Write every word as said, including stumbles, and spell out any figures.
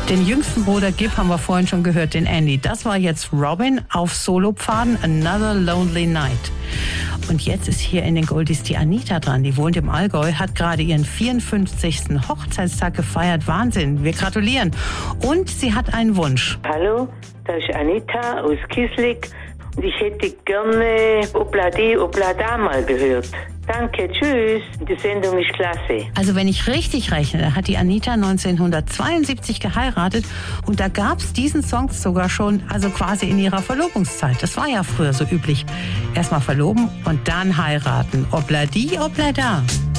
Den jüngsten Bruder Gib haben wir vorhin schon gehört, den Andy. Das war jetzt Robin auf Solopfaden, Another Lonely Night. Und jetzt ist hier in den Goldies die Anita dran. Die wohnt im Allgäu, hat gerade ihren vierundfünfzigsten Hochzeitstag gefeiert. Wahnsinn, wir gratulieren. Und sie hat einen Wunsch. Hallo, das ist Anita aus Kieslig. Und ich hätte gerne Obladi Oblada mal gehört. Danke, tschüss. Die Sendung ist klasse. Also wenn ich richtig rechne, hat die Anita neunzehnhundertzweiundsiebzig geheiratet und da gab es diesen Song sogar schon, also quasi in ihrer Verlobungszeit. Das war ja früher so üblich. Erstmal verloben und dann heiraten. Obladi, oblada.